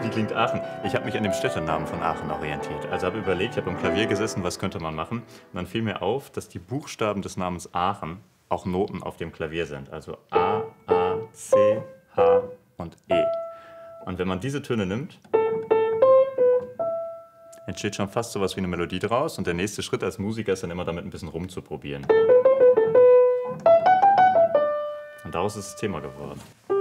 Wie klingt Aachen? Ich habe mich an dem Städtenamen von Aachen orientiert. Also habe überlegt, ich habe am Klavier gesessen, was könnte man machen? Und dann fiel mir auf, dass die Buchstaben des Namens Aachen auch Noten auf dem Klavier sind. Also A, A, C, H und E. Und wenn man diese Töne nimmt, entsteht schon fast sowas wie eine Melodie draus. Und der nächste Schritt als Musiker ist dann immer damit ein bisschen rumzuprobieren. Und daraus ist das Thema geworden.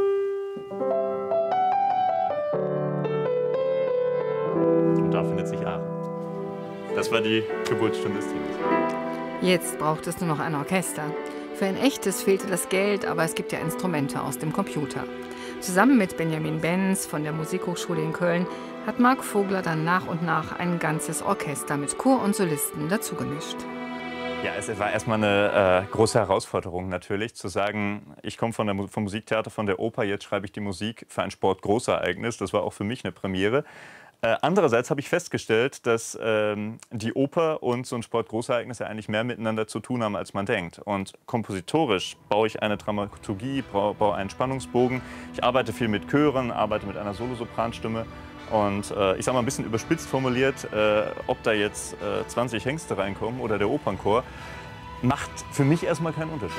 Und da findet sich Aachen. Das war die Geburtsstunde des Themas. Jetzt braucht es nur noch ein Orchester. Für ein echtes fehlte das Geld, aber es gibt ja Instrumente aus dem Computer. Zusammen mit Benjamin Benz von der Musikhochschule in Köln hat Marc Vogler dann nach und nach ein ganzes Orchester mit Chor und Solisten dazugemischt. Ja, es war erstmal eine große Herausforderung natürlich, zu sagen, ich komme vom Musiktheater, von der Oper, jetzt schreibe ich die Musik für ein Sportgroßereignis. Das war auch für mich eine Premiere. Andererseits habe ich festgestellt, dass die Oper und so ein Sportgroßereignis ja eigentlich mehr miteinander zu tun haben, als man denkt. Und kompositorisch baue ich eine Dramaturgie, baue einen Spannungsbogen. Ich arbeite viel mit Chören, arbeite mit einer Solosopranstimme. Und ich sage mal ein bisschen überspitzt formuliert, ob da jetzt 20 Hengste reinkommen oder der Opernchor, macht für mich erstmal keinen Unterschied.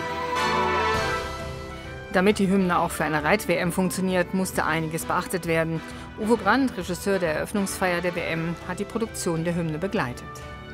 Damit die Hymne auch für eine Reit-WM funktioniert, musste einiges beachtet werden. Uwe Brandt, Regisseur der Eröffnungsfeier der WM, hat die Produktion der Hymne begleitet.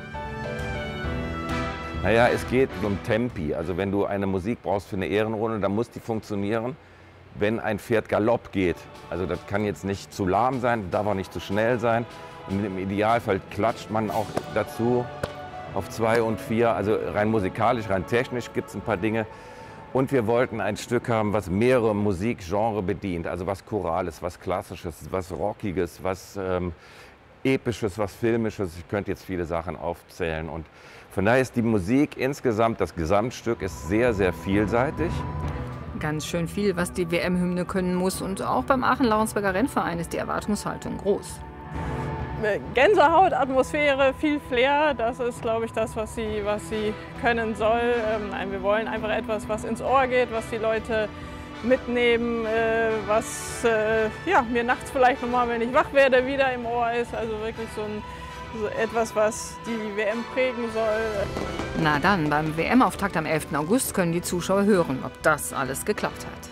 Naja, es geht um Tempi. Also wenn du eine Musik brauchst für eine Ehrenrunde, dann muss die funktionieren, wenn ein Pferd Galopp geht. Also das kann jetzt nicht zu lahm sein, darf auch nicht zu schnell sein. Und im Idealfall klatscht man auch dazu auf 2 und 4. Also rein musikalisch, rein technisch gibt es ein paar Dinge. Und wir wollten ein Stück haben, was mehrere Musikgenres bedient. Also was Chorales, was Klassisches, was Rockiges, was Episches, was Filmisches. Ich könnte jetzt viele Sachen aufzählen. Und von daher ist die Musik insgesamt, das Gesamtstück ist sehr, sehr vielseitig. Ganz schön viel, was die WM-Hymne können muss. Und auch beim Aachen-Laurensberger Rennverein ist die Erwartungshaltung groß. Gänsehaut, Atmosphäre, viel Flair, das ist, glaube ich, das, was sie können soll. Wir wollen einfach etwas, was ins Ohr geht, was die Leute mitnehmen, was mir nachts vielleicht nochmal, wenn ich wach werde, wieder im Ohr ist. Also wirklich so etwas, was die WM prägen soll. Na dann, beim WM-Auftakt am 11. August können die Zuschauer hören, ob das alles geklappt hat.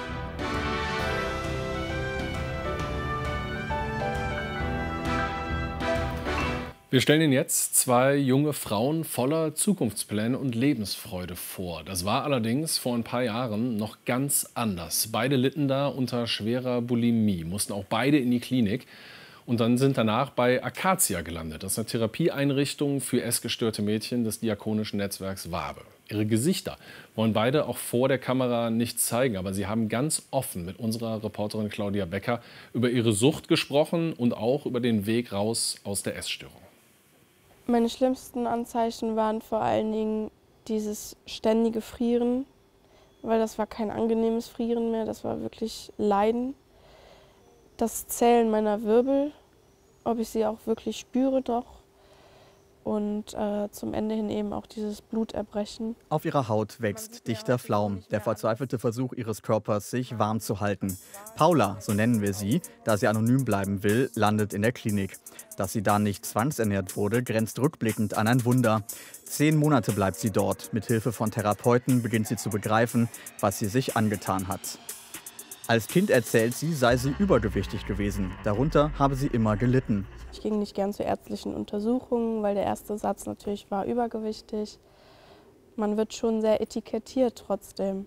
Wir stellen Ihnen jetzt 2 junge Frauen voller Zukunftspläne und Lebensfreude vor. Das war allerdings vor ein paar Jahren noch ganz anders. Beide litten da unter schwerer Bulimie, mussten auch beide in die Klinik und dann sind danach bei Acacia gelandet. Das ist eine Therapieeinrichtung für essgestörte Mädchen des diakonischen Netzwerks Wabe. Ihre Gesichter wollen beide auch vor der Kamera nicht zeigen, aber sie haben ganz offen mit unserer Reporterin Claudia Becker über ihre Sucht gesprochen und auch über den Weg raus aus der Essstörung. Meine schlimmsten Anzeichen waren vor allen Dingen dieses ständige Frieren, weil das war kein angenehmes Frieren mehr, das war wirklich Leiden. Das Zählen meiner Wirbel, ob ich sie auch wirklich spüre doch. Und zum Ende hin eben auch dieses Bluterbrechen. Auf ihrer Haut wächst dichter Flaum, der verzweifelte Versuch ihres Körpers, sich warm zu halten. Paula, so nennen wir sie, da sie anonym bleiben will, landet in der Klinik. Dass sie da nicht zwangsernährt wurde, grenzt rückblickend an ein Wunder. 10 Monate bleibt sie dort. Mit Hilfe von Therapeuten beginnt sie zu begreifen, was sie sich angetan hat. Als Kind erzählt sie, sei sie übergewichtig gewesen. Darunter habe sie immer gelitten. Ich ging nicht gern zu ärztlichen Untersuchungen, weil der erste Satz natürlich war übergewichtig. Man wird schon sehr etikettiert trotzdem.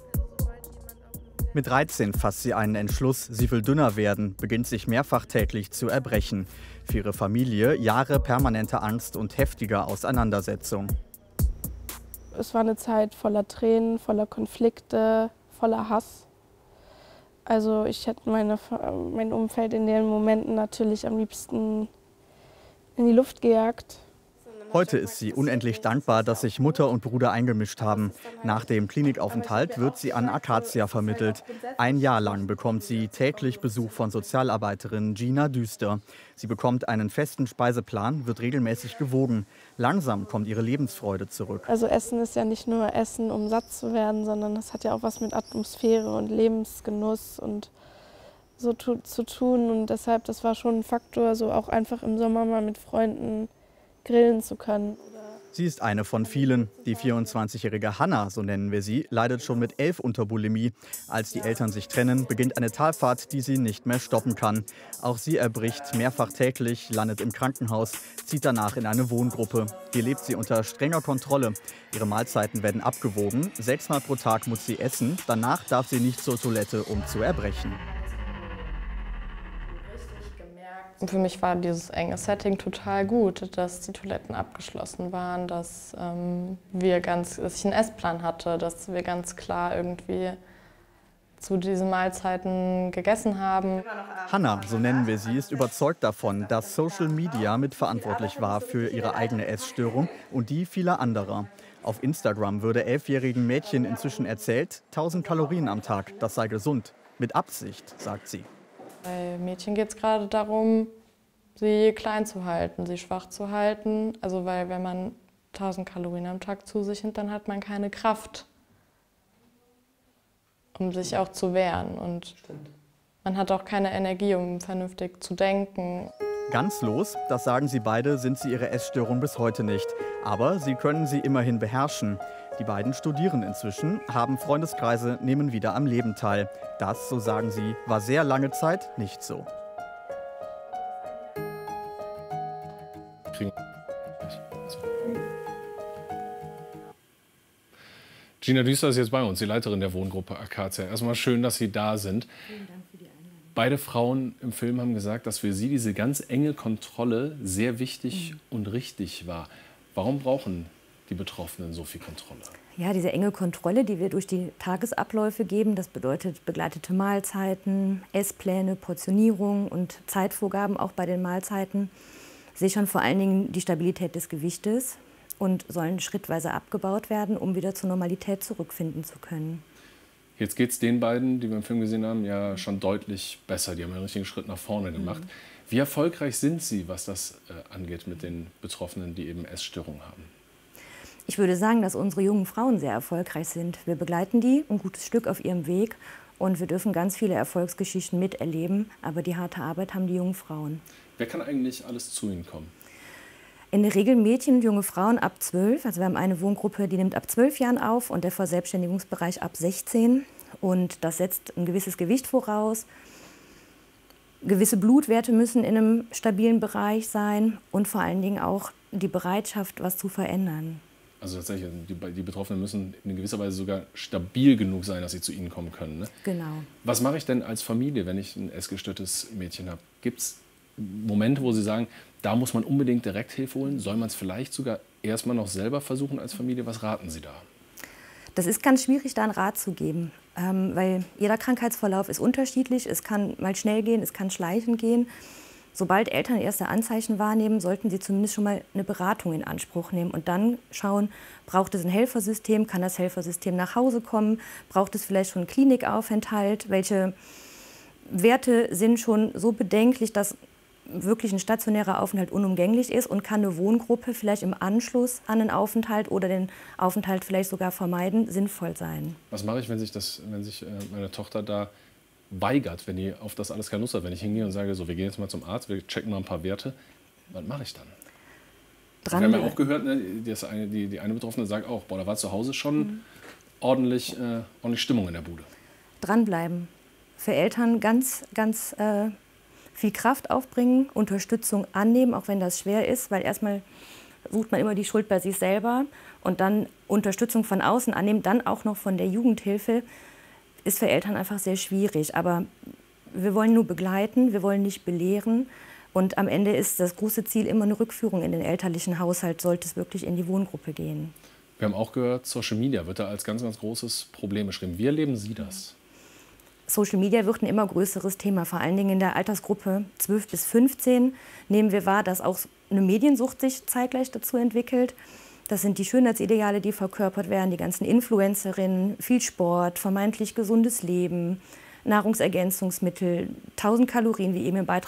Mit 13 fasst sie einen Entschluss, sie will dünner werden, beginnt sich mehrfach täglich zu erbrechen. Für ihre Familie Jahre permanenter Angst und heftiger Auseinandersetzung. Es war eine Zeit voller Tränen, voller Konflikte, voller Hass. Also ich hätte mein Umfeld in den Momenten natürlich am liebsten in die Luft gejagt. Heute ist sie unendlich dankbar, dass sich Mutter und Bruder eingemischt haben. Nach dem Klinikaufenthalt wird sie an Acacia vermittelt. 1 Jahr lang bekommt sie täglich Besuch von Sozialarbeiterin Gina Düster. Sie bekommt einen festen Speiseplan, wird regelmäßig gewogen. Langsam kommt ihre Lebensfreude zurück. Also Essen ist ja nicht nur Essen, um satt zu werden, sondern das hat ja auch was mit Atmosphäre und Lebensgenuss und so zu tun. Und deshalb, das war schon ein Faktor, so auch einfach im Sommer mal mit Freunden grillen zu können. Sie ist eine von vielen. Die 24-jährige Hanna, so nennen wir sie, leidet schon mit 11 unter Bulimie. Als die Eltern sich trennen, beginnt eine Talfahrt, die sie nicht mehr stoppen kann. Auch sie erbricht mehrfach täglich, landet im Krankenhaus, zieht danach in eine Wohngruppe. Hier lebt sie unter strenger Kontrolle. Ihre Mahlzeiten werden abgewogen. 6-mal pro Tag muss sie essen. Danach darf sie nicht zur Toilette, um zu erbrechen. Und für mich war dieses enge Setting total gut, dass die Toiletten abgeschlossen waren, dass ich einen Essplan hatte, dass wir ganz klar irgendwie zu diesen Mahlzeiten gegessen haben. Hanna, so nennen wir sie, ist überzeugt davon, dass Social Media mitverantwortlich war für ihre eigene Essstörung und die vieler anderer. Auf Instagram würde 11-jährigen Mädchen inzwischen erzählt, 1000 Kalorien am Tag, das sei gesund. Mit Absicht, sagt sie. Bei Mädchen geht es gerade darum, sie klein zu halten, sie schwach zu halten. Also weil wenn man 1000 Kalorien am Tag zu sich nimmt, dann hat man keine Kraft, um sich auch zu wehren. Und man hat auch keine Energie, um vernünftig zu denken. Ganz los, das sagen sie beide, sind sie ihre Essstörung bis heute nicht. Aber sie können sie immerhin beherrschen. Die beiden studieren inzwischen, haben Freundeskreise, nehmen wieder am Leben teil. Das, so sagen sie, war sehr lange Zeit nicht so. Gina Düster ist jetzt bei uns, die Leiterin der Wohngruppe Akacia. Erstmal schön, dass Sie da sind. Vielen Dank für die Einladung. Beide Frauen im Film haben gesagt, dass für sie diese ganz enge Kontrolle sehr wichtig und richtig war. Warum brauchen die Betroffenen so viel Kontrolle? Ja, diese enge Kontrolle, die wir durch die Tagesabläufe geben, das bedeutet begleitete Mahlzeiten, Esspläne, Portionierung und Zeitvorgaben auch bei den Mahlzeiten, sichern vor allen Dingen die Stabilität des Gewichtes und sollen schrittweise abgebaut werden, um wieder zur Normalität zurückfinden zu können. Jetzt geht es den beiden, die wir im Film gesehen haben, ja schon deutlich besser. Die haben einen richtigen Schritt nach vorne gemacht. Wie erfolgreich sind Sie, was das angeht mit den Betroffenen, die eben Essstörungen haben? Ich würde sagen, dass unsere jungen Frauen sehr erfolgreich sind. Wir begleiten die ein gutes Stück auf ihrem Weg und wir dürfen ganz viele Erfolgsgeschichten miterleben. Aber die harte Arbeit haben die jungen Frauen. Wer kann eigentlich alles zu Ihnen kommen? In der Regel Mädchen und junge Frauen ab 12. Also wir haben eine Wohngruppe, die nimmt ab 12 Jahren auf und der Verselbstständigungsbereich ab 16. Und das setzt ein gewisses Gewicht voraus. Gewisse Blutwerte müssen in einem stabilen Bereich sein und vor allen Dingen auch die Bereitschaft, was zu verändern. Also tatsächlich, die Betroffenen müssen in gewisser Weise sogar stabil genug sein, dass sie zu Ihnen kommen können. Ne? Genau. Was mache ich denn als Familie, wenn ich ein essgestörtes Mädchen habe? Gibt es Momente, wo Sie sagen, da muss man unbedingt direkt Hilfe holen? Soll man es vielleicht sogar erstmal noch selber versuchen als Familie? Was raten Sie da? Das ist ganz schwierig, da einen Rat zu geben, weil jeder Krankheitsverlauf ist unterschiedlich. Es kann mal schnell gehen, es kann schleichend gehen. Sobald Eltern erste Anzeichen wahrnehmen, sollten sie zumindest schon mal eine Beratung in Anspruch nehmen und dann schauen, braucht es ein Helfersystem, kann das Helfersystem nach Hause kommen, braucht es vielleicht schon einen Klinikaufenthalt, welche Werte sind schon so bedenklich, dass wirklich ein stationärer Aufenthalt unumgänglich ist und kann eine Wohngruppe vielleicht im Anschluss an einen Aufenthalt oder den Aufenthalt vielleicht sogar vermeiden, sinnvoll sein. Was mache ich, wenn sich meine Tochter da weigert, wenn die auf das alles keine Lust hat? Wenn ich hingehe und sage, so, wir gehen jetzt mal zum Arzt, wir checken mal ein paar Werte, was mache ich dann? Wir haben ja auch gehört, ne, die eine Betroffene sagt auch, boah, da war zu Hause schon ordentlich Stimmung in der Bude. Dranbleiben. Für Eltern ganz viel Kraft aufbringen, Unterstützung annehmen, auch wenn das schwer ist, weil erstmal sucht man immer die Schuld bei sich selber und dann Unterstützung von außen annehmen, dann auch noch von der Jugendhilfe, ist für Eltern einfach sehr schwierig. Aber wir wollen nur begleiten, wir wollen nicht belehren und am Ende ist das große Ziel immer eine Rückführung in den elterlichen Haushalt, sollte es wirklich in die Wohngruppe gehen. Wir haben auch gehört, Social Media wird da als ganz, ganz großes Problem beschrieben. Wie erleben Sie das? Social Media wird ein immer größeres Thema, vor allen Dingen in der Altersgruppe 12 bis 15 nehmen wir wahr, dass auch eine Mediensucht sich zeitgleich dazu entwickelt. Das sind die Schönheitsideale, die verkörpert werden, die ganzen Influencerinnen, viel Sport, vermeintlich gesundes Leben, Nahrungsergänzungsmittel, 1000 Kalorien, wie eben im Beitrag